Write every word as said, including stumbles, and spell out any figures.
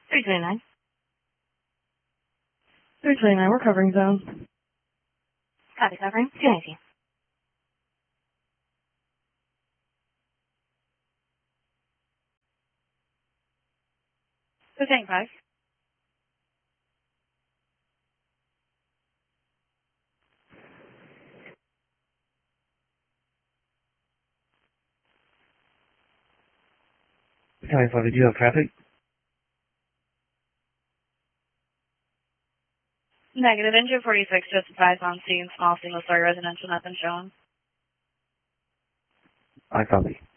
three twenty-nine. three twenty-nine, we're covering zone. Copy, covering. two nineteen. two seventy-five. twenty-five, did you have traffic? Negative, engine forty-six, just advised on scene, small single-story residential, nothing shown. I copy.